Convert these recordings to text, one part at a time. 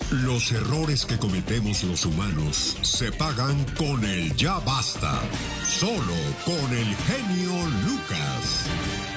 Los errores que cometemos los humanos se pagan con el ya basta. Solo con el genio Lucas.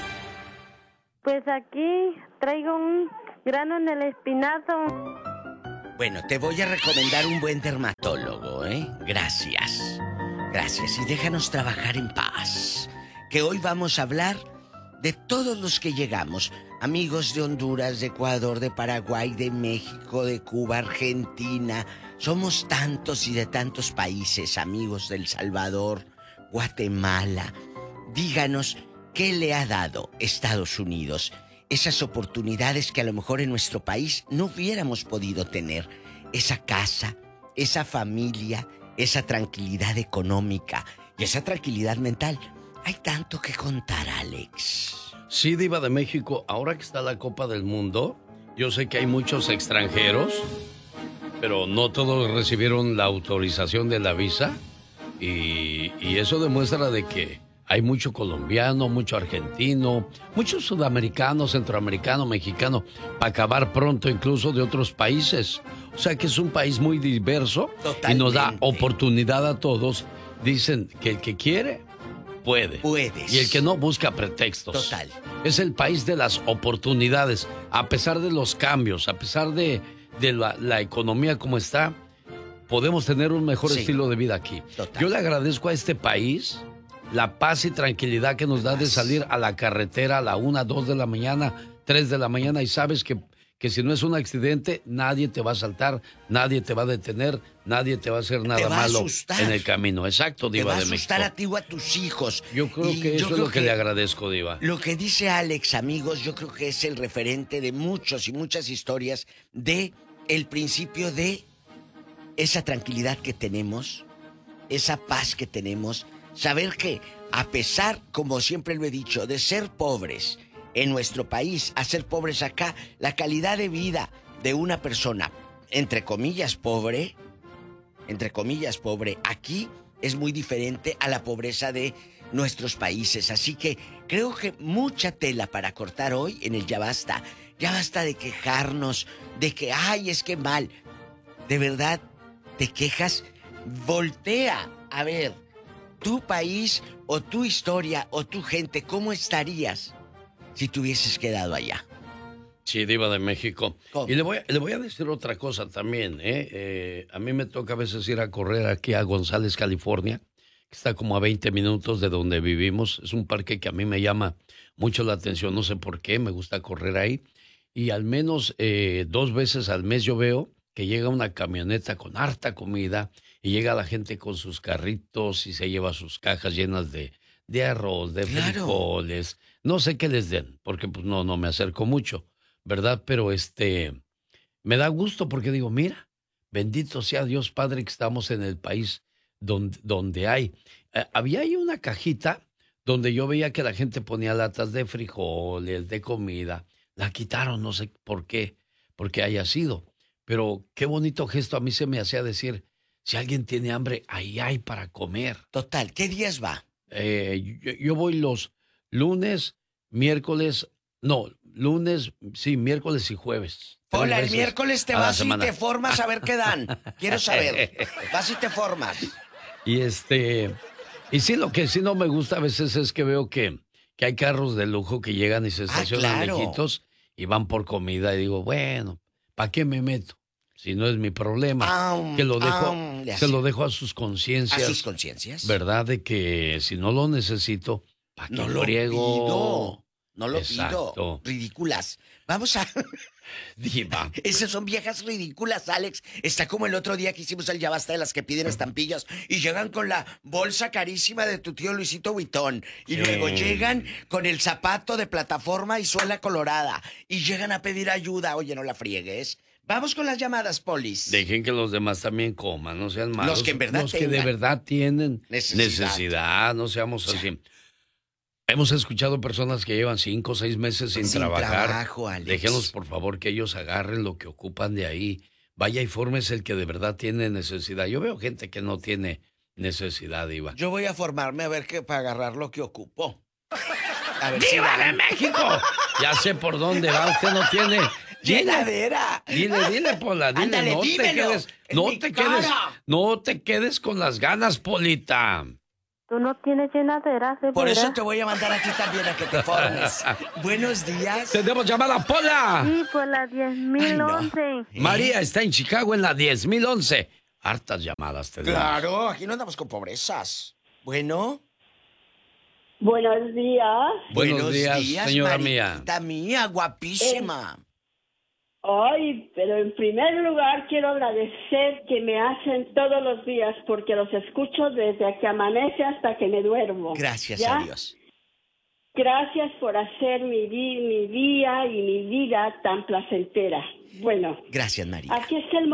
Pues aquí traigo un grano en el espinazo. Bueno, te voy a recomendar un buen dermatólogo, ¿eh? Gracias. Gracias. Y déjanos trabajar en paz. Que hoy vamos a hablar de todos los que llegamos. Amigos de Honduras, de Ecuador, de Paraguay, de México, de Cuba, Argentina. Somos tantos y de tantos países, amigos del Salvador, Guatemala. Díganos, ¿qué le ha dado Estados Unidos? Esas oportunidades que a lo mejor en nuestro país no hubiéramos podido tener. Esa casa, esa familia, esa tranquilidad económica y esa tranquilidad mental. Hay tanto que contar, Alex. Sí, Diva de México, ahora que está la Copa del Mundo, yo sé que hay muchos extranjeros, pero no todos recibieron la autorización de la visa. Y eso demuestra de que hay mucho colombiano, mucho argentino, muchos sudamericanos, centroamericanos, mexicanos, para acabar pronto incluso de otros países. O sea que es un país muy diverso. Totalmente. Y nos da oportunidad a todos. Dicen que el que quiere, puede. Puedes. Y el que no, busca pretextos. Total. Es el país de las oportunidades. A pesar de los cambios, a pesar de la economía como está, podemos tener un mejor estilo de vida aquí. Total. Yo le agradezco a este país la paz y tranquilidad que nos da de salir a la carretera a la 1, 2 de la mañana, 3 de la mañana y sabes que si no es un accidente, nadie te va a asaltar, nadie te va a detener, nadie te va a hacer nada malo en el camino. Exacto, Diva de México. Te va a asustar a ti o a tus hijos. Yo creo que eso es lo que le agradezco, Diva. Lo que dice Alex, amigos, yo creo que es el referente de muchos y muchas historias de el principio de esa tranquilidad que tenemos, esa paz que tenemos. Saber que, a pesar, como siempre lo he dicho, de ser pobres en nuestro país a ser pobres acá, la calidad de vida de una persona, entre comillas pobre, aquí es muy diferente a la pobreza de nuestros países. Así que creo que mucha tela para cortar hoy en el Ya Basta. Ya basta de quejarnos, de que, ay, es que mal. De verdad, te quejas, voltea a ver tu país o tu historia o tu gente, ¿cómo estarías si te hubieses quedado allá? Sí, Diva de México. ¿Cómo? Y le voy a decir otra cosa también, a mí me toca a veces ir a correr aquí a González, California, que está como a 20 minutos de donde vivimos. Es un parque que a mí me llama mucho la atención, no sé por qué, me gusta correr ahí. Y al menos 2 veces al mes yo veo que llega una camioneta con harta comida y llega la gente con sus carritos y se lleva sus cajas llenas de arroz, de frijoles. No sé qué les den, porque pues no me acerco mucho, ¿verdad? Pero me da gusto porque digo, mira, bendito sea Dios Padre que estamos en el país donde hay. Había ahí una cajita donde yo veía que la gente ponía latas de frijoles, de comida. La quitaron, no sé por qué haya sido. Pero qué bonito gesto a mí se me hacía decir, si alguien tiene hambre, ahí hay para comer. Total, ¿qué días va? Yo voy los lunes, miércoles y jueves. Hola, el miércoles te vas y te formas a ver qué dan. Quiero saber. Vas y te formas. Y y sí, lo que sí no me gusta a veces es que veo que hay carros de lujo que llegan y se estacionan lejitos y van por comida y digo, bueno, ¿para qué me meto? Si no es mi problema, se lo dejo a sus conciencias. ¿A sus conciencias? ¿Verdad? De que si no lo necesito, ¿para qué lo friego? No lo pido. Ridículas. Vamos a... Diva. Esas son viejas ridículas, Alex. Está como el otro día que hicimos el Ya Basta de las que piden estampillas y llegan con la bolsa carísima de tu tío Luisito Vuitton. Y luego llegan con el zapato de plataforma y suela colorada. Y llegan a pedir ayuda. Oye, no la friegues. Vamos con las llamadas, Polis. Dejen que los demás también coman, no sean malos. Los que en verdad que de verdad tienen necesidad, no seamos así. Hemos escuchado personas que llevan 5 o 6 meses sin trabajar. Trabajo, Alex. Déjenlos, por favor, que ellos agarren lo que ocupan de ahí. Vaya y fórmese el que de verdad tiene necesidad. Yo veo gente que no tiene necesidad, Iva. Yo voy a formarme a ver qué para agarrar lo que ocupo. A ver, ¡Viva de México! Ya sé por dónde va. Usted no tiene ¡Llenadera! Dile, Pola, dile. Ándale, No te quedes con las ganas, Polita. Tú no tienes llenadera, ¿de Por veras? eso te voy a mandar a ti también a que te formes. Buenos días. ¡Tenemos llamada, Pola! Sí, por la 10,011. Ay, no. María está en Chicago en la 10,011. Hartas llamadas tenemos. Claro, aquí no andamos con pobrezas. Bueno. Buenos días. Buenos días, señora Marita mía, guapísima. Ay, pero en primer lugar quiero agradecer que me hacen todos los días porque los escucho desde que amanece hasta que me duermo. Gracias ¿ya? a Dios. Gracias por hacer mi día y mi vida tan placentera. Bueno, gracias, María. Aquí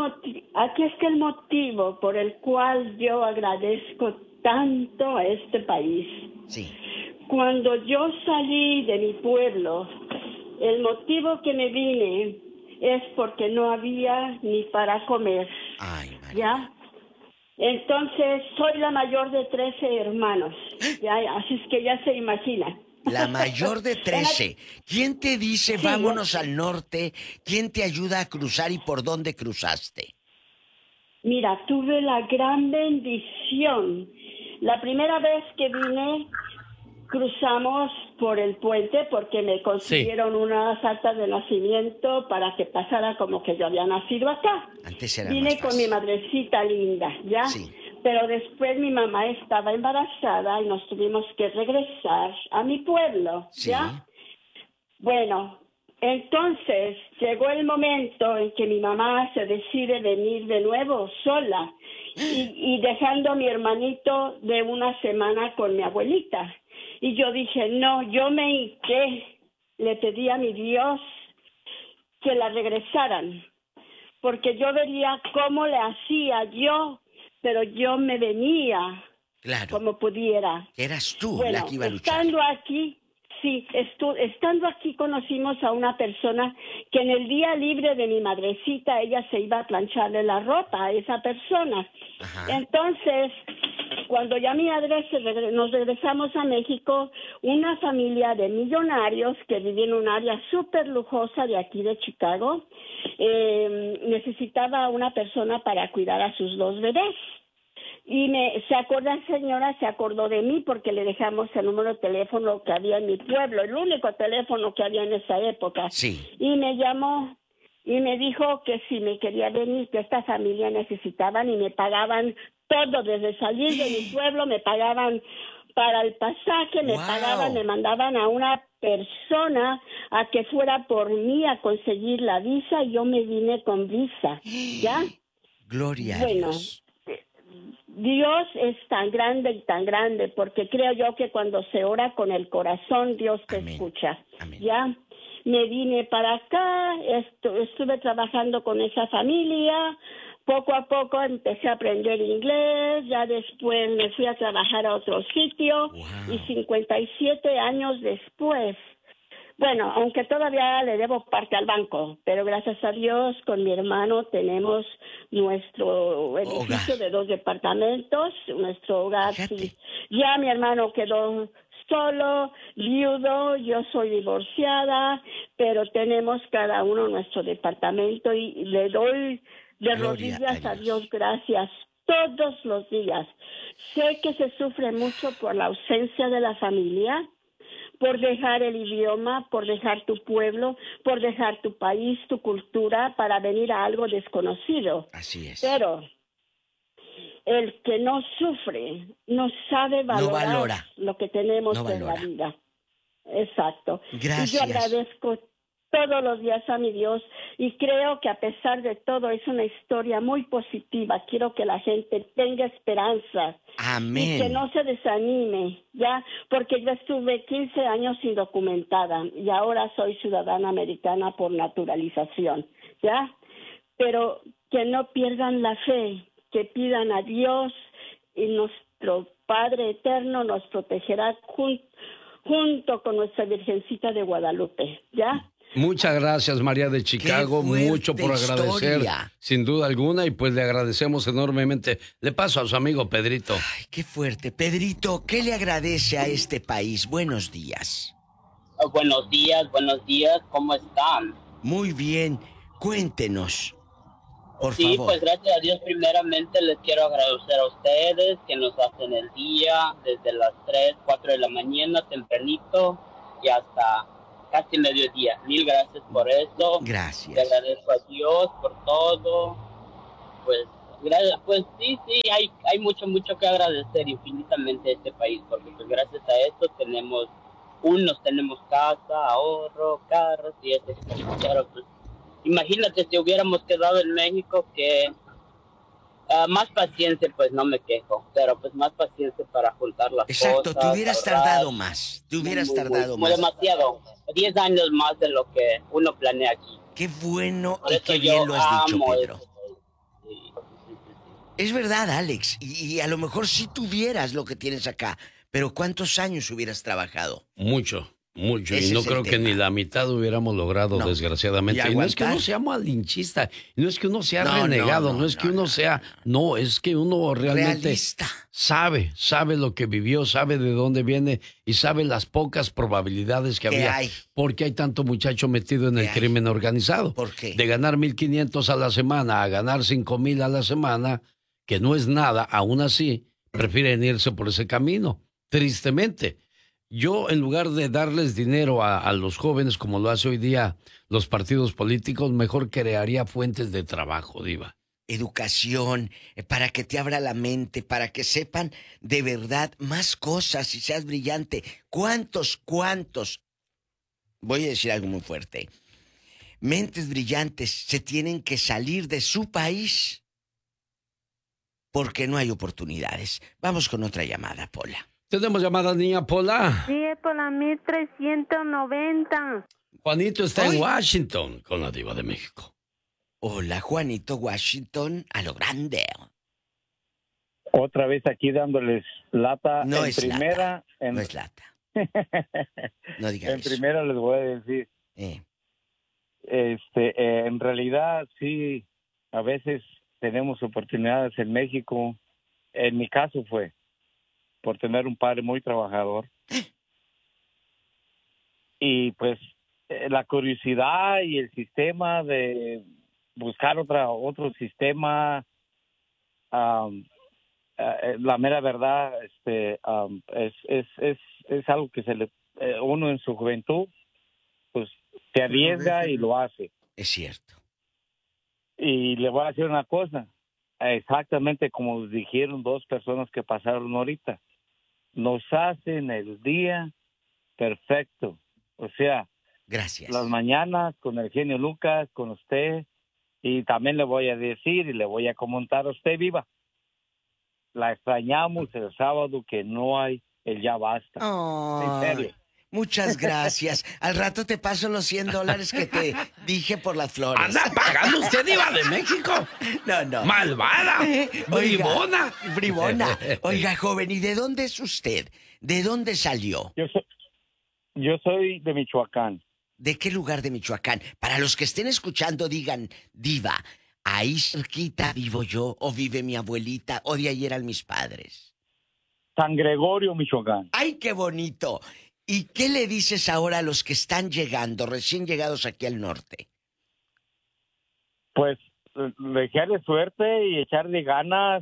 está el motivo por el cual yo agradezco tanto a este país. Sí. Cuando yo salí de mi pueblo, el motivo que me vine es porque no había ni para comer. Ay, María. ¿Ya? Entonces, soy la mayor de 13 hermanos. ¿Ya? Así es que ya se imagina. La mayor de 13. ¿Quién te dice vámonos al norte? ¿Quién te ayuda a cruzar y por dónde cruzaste? Mira, tuve la gran bendición. La primera vez que vine, cruzamos por el puente porque me consiguieron unas actas de nacimiento para que pasara como que yo había nacido acá. Antes era Vine más con fácil. mi madrecita linda, ¿ya? Sí. Pero después mi mamá estaba embarazada y nos tuvimos que regresar a mi pueblo, Sí. ¿ya? Bueno, entonces llegó el momento en que mi mamá se decide venir de nuevo sola y dejando a mi hermanito de una semana con mi abuelita. Y yo dije, no, yo me hinqué, le pedí a mi Dios que la regresaran, porque yo vería cómo le hacía yo, pero yo me venía Claro. como pudiera. Eras tú Bueno, la que iba a luchar. estando aquí, estando aquí conocimos a una persona que en el día libre de mi madrecita, ella se iba a plancharle la ropa a esa persona. Ajá. Entonces, cuando ya mi madre nos regresamos a México, una familia de millonarios que vivía en un área súper lujosa de aquí de Chicago, necesitaba una persona para cuidar a sus 2 bebés. Y se acordó de mí porque le dejamos el número de teléfono que había en mi pueblo, el único teléfono que había en esa época. Sí. Y me llamó y me dijo que si me quería venir, que esta familia necesitaban y me pagaban todo, desde salir de mi pueblo, me pagaban para el pasaje, me pagaban, me mandaban a una persona a que fuera por mí a conseguir la visa y yo me vine con visa, ¿ya? Gloria a Dios. Dios es tan grande, porque creo yo que cuando se ora con el corazón, Dios te escucha. Amén. Ya me vine para acá, estuve trabajando con esa familia, poco a poco empecé a aprender inglés, ya después me fui a trabajar a otro sitio y 57 años después, bueno, aunque todavía le debo parte al banco, pero gracias a Dios con mi hermano tenemos nuestro edificio de 2 departamentos, nuestro hogar. Sí. Ya mi hermano quedó solo, viudo, yo soy divorciada, pero tenemos cada uno nuestro departamento y le doy de rodillas a Dios gracias todos los días. Sé que se sufre mucho por la ausencia de la familia, por dejar el idioma, por dejar tu pueblo, por dejar tu país, tu cultura, para venir a algo desconocido. Así es. Pero el que no sufre no sabe valorar lo que tenemos en la vida. Exacto. Gracias. Y yo agradezco todos los días a mi Dios y creo que a pesar de todo es una historia muy positiva. Quiero que la gente tenga esperanza. Amén. Y que no se desanime, ¿ya? Porque yo estuve 15 años indocumentada y ahora soy ciudadana americana por naturalización, ¿ya? Pero que no pierdan la fe, que pidan a Dios y nuestro Padre Eterno nos protegerá junto con nuestra Virgencita de Guadalupe, ¿ya? Muchas gracias, María de Chicago, mucho por agradecer, sin duda alguna, y pues le agradecemos enormemente. Le paso a su amigo Pedrito. Ay, qué fuerte. Pedrito, ¿qué le agradece a este país? Buenos días. Buenos días, ¿cómo están? Muy bien. Cuéntenos, por Sí, favor. pues gracias a Dios primeramente les quiero agradecer a ustedes que nos hacen el día desde las 3, 4 de la mañana tempranito y hasta casi mediodía. Mil gracias por eso. Le Gracias. agradezco a Dios por todo. Pues, pues sí, hay mucho que agradecer infinitamente a este país, porque pues gracias a esto tenemos casa, ahorro, carros y eso. Pero pues imagínate si hubiéramos quedado en México, que más paciencia, pues no me quejo, pero pues más paciencia para juntar las Exacto, cosas, te hubieras ahorrar. tardado más. Te hubieras tardado más. Demasiado, 10 años más de lo que uno planea aquí. Qué bueno Por y eso qué yo bien lo has dicho, amo Pedro. este país. Sí. Es verdad, Alex. Y a lo mejor sí tuvieras lo que tienes acá. Pero ¿cuántos años hubieras trabajado? Mucho. Ese Y no es el creo que tema. ni la mitad hubiéramos logrado, No. desgraciadamente. Y Y no es que uno aguantar. sea malinchista, no es que uno sea No, renegado, no, no es que no, uno no, sea... No, es que uno realmente Realista. sabe lo que vivió, sabe de dónde viene y sabe las pocas probabilidades que ¿Qué había. hay? Porque hay tanto muchacho metido en ¿Qué el hay? crimen organizado. ¿Por qué? De ganar 1,500 a la semana a ganar 5,000 a la semana, que no es nada, aún así, prefieren irse por ese camino, tristemente. Yo, en lugar de darles dinero a los jóvenes, como lo hace hoy día los partidos políticos, mejor crearía fuentes de trabajo, Diva. Educación, para que te abra la mente, para que sepan de verdad más cosas y seas brillante. ¿Cuántos? Voy a decir algo muy fuerte. Mentes brillantes se tienen que salir de su país porque no hay oportunidades. Vamos con otra llamada, Pola. Tenemos llamada, niña Pola. Sí, es por la 1390. Juanito está ¡Ay! en Washington con la Diva de México. Hola, Juanito, Washington, a lo grande. Otra vez aquí dándoles lata. No en es primera, lata. No es lata. No digas en eso. primera les voy a decir, en realidad sí, a veces tenemos oportunidades en México. En mi caso fue por tener un padre muy trabajador. Y pues la curiosidad y el sistema de buscar otro sistema, la mera verdad, es algo que uno en su juventud pues se arriesga y lo hace. Es cierto. Y le voy a decir una cosa, exactamente como dijeron dos personas que pasaron ahorita, nos hacen el día perfecto. O sea, gracias. Las mañanas con el genio Lucas, con usted, y también le voy a decir y le voy a comentar a usted, Viva, la extrañamos el sábado que no hay el Ya Basta. En serio. Muchas gracias. Al rato te paso los $100 que te dije por las flores. ¿Anda pagando usted, Diva de México? No. ¡Malvada! ¡Bribona! Bribona. Oiga, joven, ¿y de dónde es usted? ¿De dónde salió? Yo soy de Michoacán. ¿De qué lugar de Michoacán? Para los que estén escuchando, digan, Diva, ahí cerquita vivo yo, o vive mi abuelita, o de ahí eran mis padres. San Gregorio, Michoacán. ¡Ay, qué bonito! ¿Y qué le dices ahora a los que están llegando, recién llegados aquí al norte? Pues echarle suerte y echarle ganas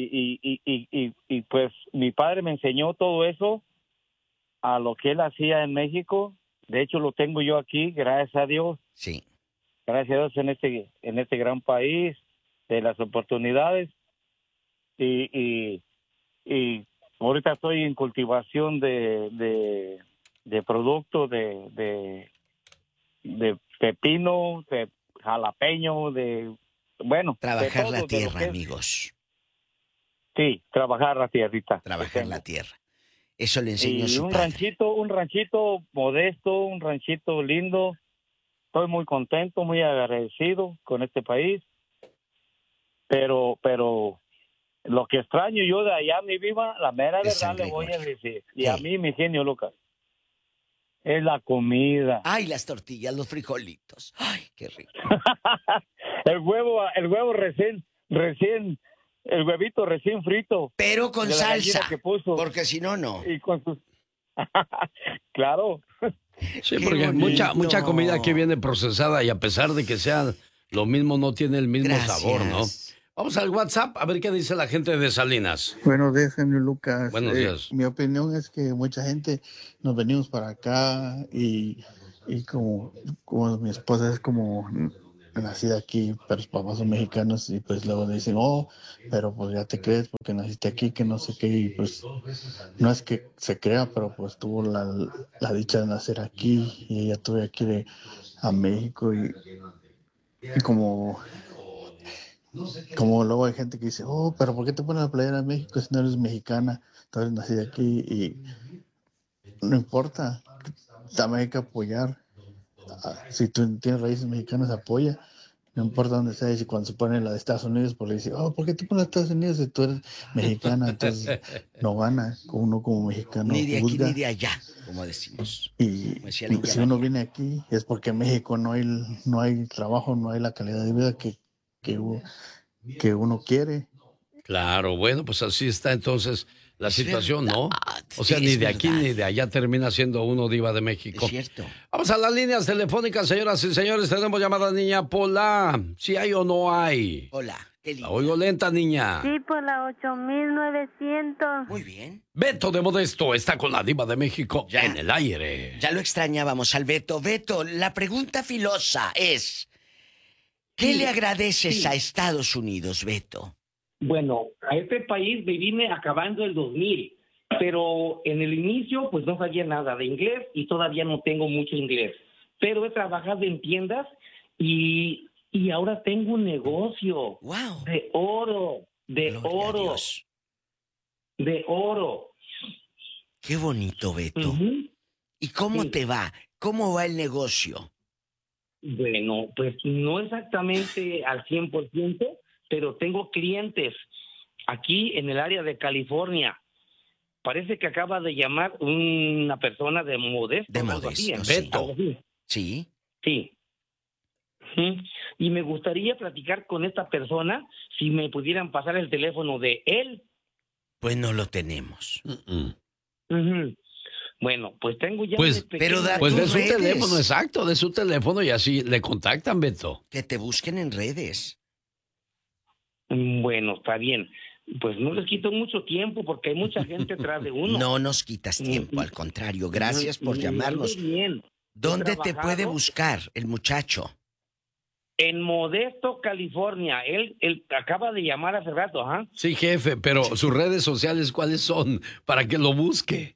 y pues mi padre me enseñó todo eso a lo que él hacía en México. De hecho lo tengo yo aquí, gracias a Dios. Sí. Gracias a Dios en este gran país de las oportunidades y ahorita estoy en cultivación de producto de pepino, de jalapeño, trabajar de la todo, tierra, amigos. Sí, trabajar la tierrita. Trabajar la tierra. Eso le enseñó y su un padre. un ranchito modesto, un ranchito lindo. Estoy muy contento, muy agradecido con este país. Pero lo que extraño yo de allá, mi Viva, la mera verdad le voy a decir. Y a mí, mi genio Lucas, es la comida. Ay, las tortillas, los frijolitos. Ay, qué rico. el huevo recién, el huevito recién frito. Pero con de la salsa. gallina que puso. Porque si no, no. Y con sus... Claro. Sí, Qué porque bonito. mucha comida aquí viene procesada y a pesar de que sea lo mismo, no tiene el mismo sabor, ¿no? Gracias. Vamos al WhatsApp a ver qué dice la gente de Salinas. Buenos días, genio Lucas. Buenos días. Mi opinión es que mucha gente nos venimos para acá y como mi esposa es como nacida aquí, pero los papás son mexicanos y pues luego dicen, oh, pero pues ya te crees porque naciste aquí, que no sé qué, y pues no es que se crea, pero pues tuvo la dicha de nacer aquí y ella tuve aquí a México y como luego hay gente que dice, oh, pero ¿por qué te pones la playera de México si no eres mexicana? Tú eres nacida aquí y no importa, también hay que apoyar. Si tú tienes raíces mexicanas, apoya. No importa dónde sea, y si cuando se pone la de Estados Unidos, pues le dice, oh, ¿por qué te pones Estados Unidos si tú eres mexicana? Entonces no gana, uno como mexicano Ni de aquí juzga. ni de allá, como decimos. Y Como decía si Linda uno María. viene aquí es porque en México no hay trabajo, no hay la calidad de vida que uno quiere. Claro, bueno, pues así está entonces la Es situación, verdad, ¿no? O sea, ni es de aquí verdad. ni de allá termina siendo uno diva de México. Es cierto. Vamos a las líneas telefónicas, señoras y señores. Tenemos llamada niña Pola. ¿Si hay o no hay? Hola, qué La linda. oigo lenta, niña. Sí, por la 8900. Muy bien. Beto de Modesto está con la diva de México Ya. en el aire. Ya lo extrañábamos al Beto. Beto, la pregunta filosa es, ¿qué le agradeces a Estados Unidos, Beto? Bueno, a este país me vine acabando el 2000, pero en el inicio pues no sabía nada de inglés y todavía no tengo mucho inglés. Pero he trabajado en tiendas y ahora tengo un negocio ¡Wow! de oro, Gloria a Dios. de oro. Qué bonito, Beto. Ujú. ¿Y cómo Sí. te va? ¿Cómo va el negocio? Bueno, pues no exactamente al 100%, pero tengo clientes aquí en el área de California. Parece que acaba de llamar una persona de Modesto. De algo así, Modesto, sí. algo así. Sí. Sí. Ujú. Y me gustaría platicar con esta persona si me pudieran pasar el teléfono de él. Pues no lo tenemos. Ujú. Bueno, pues tengo ya... Pues, un pequeño- pero da Pues de tus su redes. teléfono, exacto, de su teléfono y así le contactan, Beto. Que te busquen en redes. Bueno, está bien. Pues no les quito mucho tiempo porque hay mucha gente atrás de uno. No nos quitas tiempo, al contrario. Gracias por llamarnos. Muy bien. ¿Dónde He te trabajado puede buscar el muchacho? En Modesto, California. Él acaba de llamar hace rato, ¿ah? Sí, jefe, pero sus redes sociales, ¿cuáles son? Para que lo busque.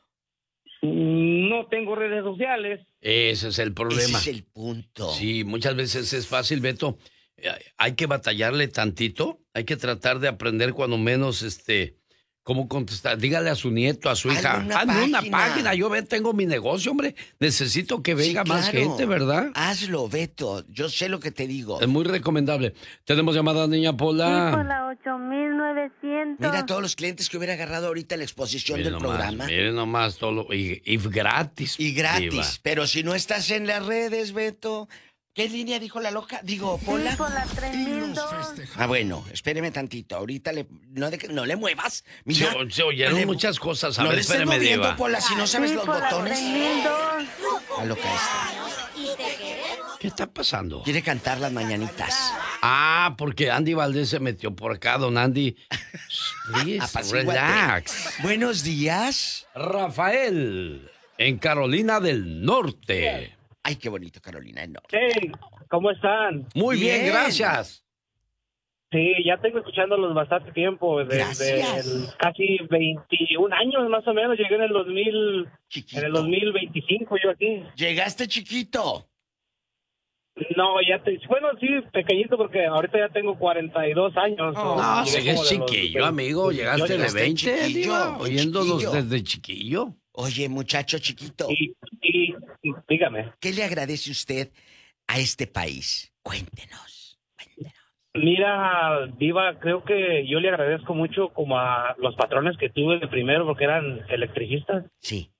No tengo redes sociales. Ese es el Ese problema. es el punto. Sí, muchas veces es fácil, Beto. Hay que batallarle tantito, hay que tratar de aprender cuando menos, cómo contestar. Dígale a su nieto, a su hija, Hazle una una página. página. Yo tengo mi negocio, hombre. Necesito que venga Sí, más claro. gente, ¿verdad? Hazlo, Beto. Yo sé lo que te digo. Es muy recomendable. Tenemos llamada, niña Sí, por Pola. la 8900. Mira todos los clientes que hubiera agarrado ahorita en la exposición del programa. Miren nomás todo y gratis. Y gratis. Diva. Pero si no estás en las redes, Beto. ¿Qué línea dijo la loca? Digo, Pola. Sí, por la 3002. Ah, bueno, espéreme tantito. Ahorita no le muevas. Mira, Se oyeron le- muchas cosas. A no ver, le estés espéreme, moviendo, Diva. Pola, si no sabes Sí, los por la botones. 3002. La loca esta. ¿Qué está pasando? Quiere cantar las mañanitas. Ah, porque Andy Valdés se metió por acá, don Andy. Please, Apacíguate. relax. Buenos días. Rafael, en Carolina del Norte. Ay, qué bonito, Carolina. No. Hey, ¿cómo están? Muy bien, Bien. gracias. Sí, ya tengo escuchándolos bastante tiempo, desde Gracias. casi 21 años más o menos, llegué en el 2000, Chiquito. en el 2025 yo aquí. Llegaste chiquito. No, bueno, sí, pequeñito porque ahorita ya tengo 42 años. No, llegué sigues como de los chiquillo, amigo. 28. Llegaste de llegaste 20, chiquillo, Diva, muy oyéndolos chiquillo. desde chiquillo. Oye, muchacho chiquito, Y dígame, ¿qué le agradece usted a este país? Cuéntenos. mira, Diva, creo que yo le agradezco mucho como a los patrones que tuve de primero porque eran electricistas. Sí.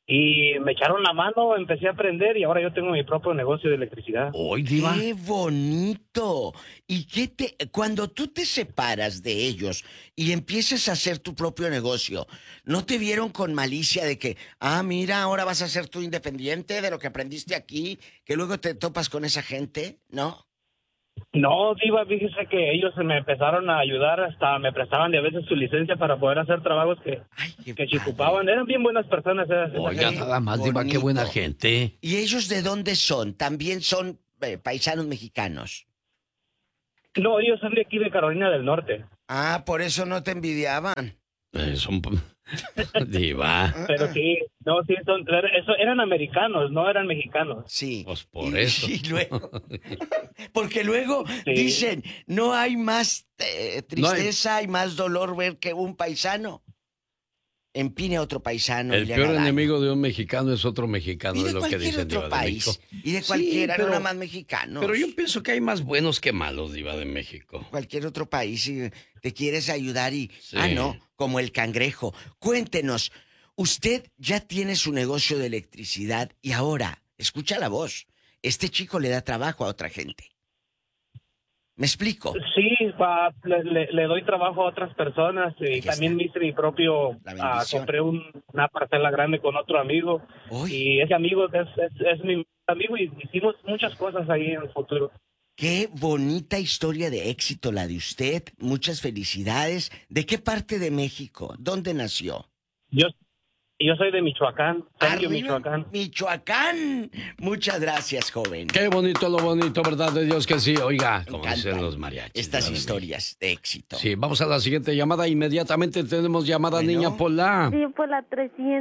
y me echaron la mano, empecé a aprender y ahora yo tengo mi propio negocio de electricidad. ¡Oy, Diva! ¡Qué bonito! Y cuando tú te separas de ellos y empiezas a hacer tu propio negocio, ¿no te vieron con malicia de que, mira, ahora vas a ser tú independiente de lo que aprendiste aquí, que luego te topas con esa gente? ¿No? No, Diva, fíjese que ellos me empezaron a ayudar, hasta me prestaban de a veces su licencia para poder hacer trabajos que se ocupaban. Eran bien buenas personas. Oiga, nada más, Diva, qué buena gente. ¿Y ellos de dónde son? ¿También son paisanos mexicanos? No, ellos son de aquí, de Carolina del Norte. Por eso no te envidiaban. Son... Diva. Pero sí, eran americanos, no eran mexicanos. Sí. Pues por eso. Y luego, porque luego dicen, no hay más tristeza y más dolor ver que un paisano empine a otro paisano. El peor enemigo de un mexicano es otro mexicano, es lo que dicen, Diva de México. Y de cualquiera, no nada más mexicanos. Pero yo pienso que hay más buenos que malos, Diva de México. Cualquier otro país, si te quieres ayudar y... no, como el cangrejo. Cuéntenos, usted ya tiene su negocio de electricidad y ahora, escucha la voz, este chico le da trabajo a otra gente. ¿Me explico? Sí, le doy trabajo a otras personas y también me hice mi propio... compré una parcela grande con otro amigo. Y ese amigo es mi amigo y hicimos muchas cosas ahí en el futuro. Qué bonita historia de éxito la de usted. Muchas felicidades. ¿De qué parte de México? ¿Dónde nació? Yo soy de Michoacán. Michoacán. Michoacán. Muchas gracias, joven. Qué bonito lo bonito, ¿verdad de Dios que sí? Oiga, como dicen los mariachis. Estas historias de éxito. Sí, vamos a la siguiente llamada. Inmediatamente tenemos llamada, niña Pola. Sí, por la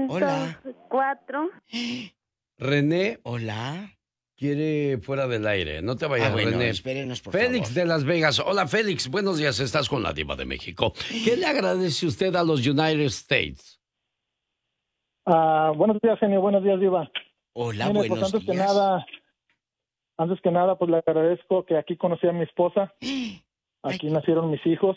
304. René. Hola. Quiere fuera del aire. No te vayas, René. Espérenos, por Félix favor. de Las Vegas. Hola, Félix. Buenos días. Estás con la Diva de México. ¿Qué le agradece usted a los United States? Buenos días, genio. Buenos días, Diva. Hola, pues buenos antes días. Antes que nada, pues le agradezco que aquí conocí a mi esposa. Aquí nacieron mis hijos.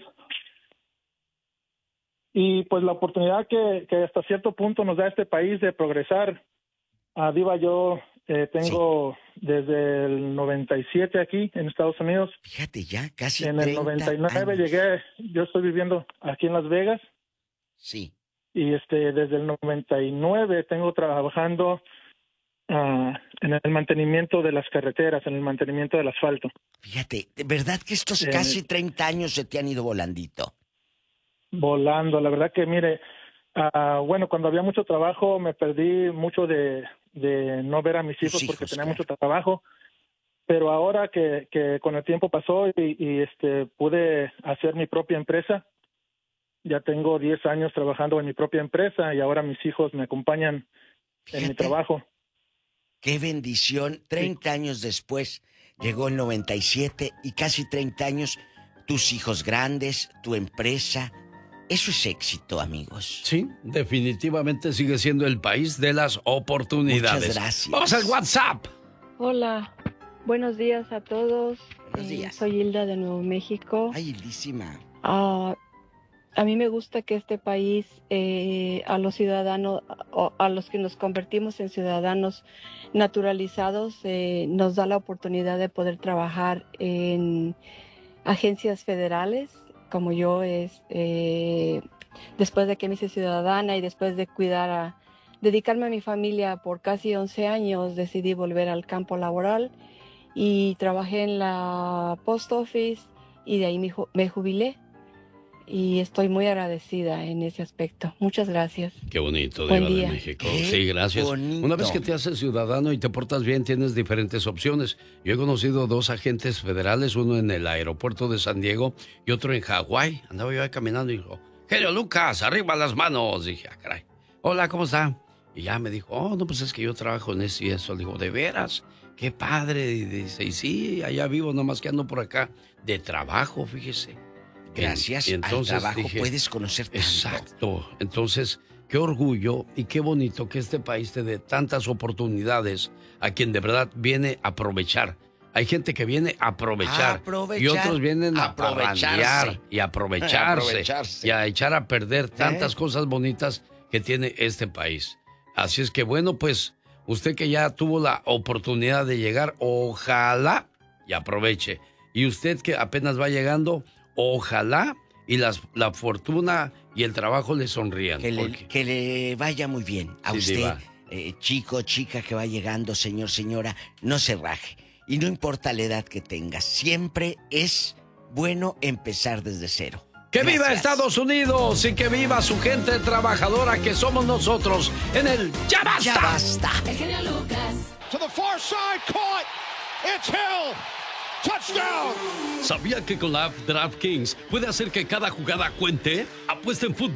Y pues la oportunidad que hasta cierto punto nos da este país de progresar. Diva, yo tengo desde el 97 aquí en Estados Unidos. Fíjate ya, casi en el 99 llegué, yo estoy viviendo aquí en Las Vegas. Sí. Y desde el 99 tengo trabajando en el mantenimiento de las carreteras, en el mantenimiento del asfalto. Fíjate, de verdad que estos casi 30 años se te han ido volandito. Volando, la verdad que mire, bueno, cuando había mucho trabajo me perdí mucho de no ver a mis hijos porque tenía mucho trabajo, pero ahora que con el tiempo pasó y pude hacer mi propia empresa, ya tengo 10 años trabajando en mi propia empresa y ahora mis hijos me acompañan en mi trabajo. Qué bendición, 30 años después llegó el 97 y casi 30 años, tus hijos grandes, tu empresa. Eso es éxito, amigos. Sí, definitivamente sigue siendo el país de las oportunidades. Muchas gracias. Vamos al WhatsApp. Hola, buenos días a todos. Buenos días. Soy Hilda de Nuevo México. Ay, Hildísima. A mí me gusta que este país, a los ciudadanos, a los que nos convertimos en ciudadanos naturalizados, nos da la oportunidad de poder trabajar en agencias federales, como yo, después de que me hice ciudadana y después de dedicarme a mi familia por casi 11 años, decidí volver al campo laboral y trabajé en la Post Office y de ahí me jubilé. Y estoy muy agradecida en ese aspecto. Muchas gracias. Qué bonito, Buen Diva de día. México. Sí, gracias. Bonito. Una vez que te haces ciudadano y te portas bien, tienes diferentes opciones. Yo he conocido 2 agentes federales, uno en el aeropuerto de San Diego y otro en Hawái. Andaba yo ahí caminando y dijo, genio Lucas, arriba las manos. Dije, caray. Hola, ¿cómo está? Y ya me dijo, no, pues es que yo trabajo en eso y eso. Le digo, ¿de veras? Qué padre. Y dice, y sí, allá vivo, nomás que ando por acá de trabajo, fíjese. Gracias y entonces al trabajo dije, puedes conocer tanto. Exacto. Entonces, qué orgullo y qué bonito que este país te dé tantas oportunidades a quien de verdad viene a aprovechar. Hay gente que viene a aprovechar y otros vienen a parrandear y aprovecharse y a echar a perder tantas cosas bonitas que tiene este país. Así es que bueno, pues usted que ya tuvo la oportunidad de llegar, ojalá y aproveche. Y usted que apenas va llegando, ojalá y la fortuna y el trabajo le sonrían. Que le vaya muy bien a usted, chico, chica que va llegando, señor, señora, no se raje. Y no importa la edad que tenga, siempre es bueno empezar desde cero. ¡Que viva Estados Unidos y que viva su gente trabajadora que somos nosotros en el Ya Basta! ¡Ya Basta! El genio Lucas. To the far side, caught. It's Hill. Touchdown. ¿Sabía que con la app DraftKings puede hacer que cada jugada cuente? Apuesta en fútbol,